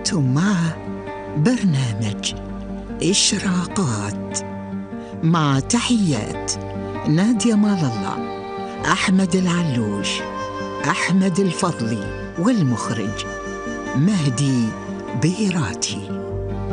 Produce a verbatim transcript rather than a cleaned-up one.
أنتم مع برنامج إشراقات، مع تحيات نادية مال الله، أحمد العلوش، أحمد الفضلي، والمخرج مهدي بيراتي.